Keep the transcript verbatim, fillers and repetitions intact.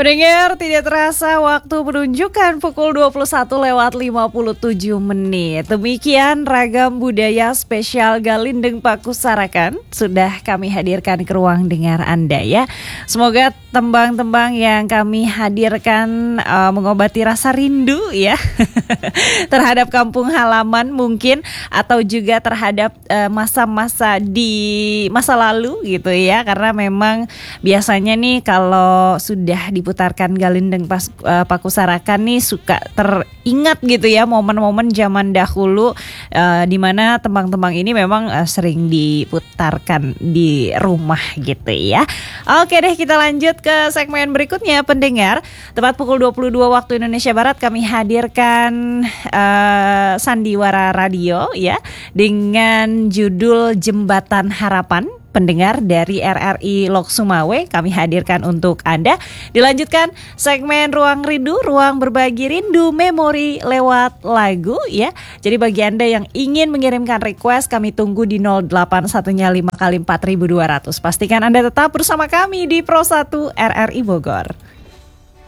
Pendengar, tidak terasa waktu menunjukkan pukul dua puluh satu lewat lima puluh tujuh menit. Demikian ragam budaya spesial Galindeng Pakusarakan sudah kami hadirkan ke ruang dengar Anda ya. Semoga tembang-tembang yang kami hadirkan uh, mengobati rasa rindu ya terhadap kampung halaman mungkin, atau juga terhadap uh, masa-masa di masa lalu gitu ya. Karena memang biasanya nih kalau sudah di putarkan Galindeng Pas, uh, Pakusarakan nih suka teringat gitu ya momen-momen zaman dahulu uh, di mana tembang-tembang ini memang uh, sering diputarkan di rumah gitu ya. Oke deh, kita lanjut ke segmen berikutnya pendengar. Tepat pukul dua puluh dua waktu Indonesia Barat kami hadirkan uh, Sandiwara Radio ya dengan judul Jembatan Harapan. Pendengar dari R R I Lok Sumawe kami hadirkan untuk Anda. Dilanjutkan segmen Ruang Rindu, ruang berbagi rindu memori lewat lagu ya. Jadi bagi Anda yang ingin mengirimkan request, kami tunggu di nol delapan satunya lima kali empat ribu dua ratus. Pastikan Anda tetap bersama kami di Pro satu R R I Bogor.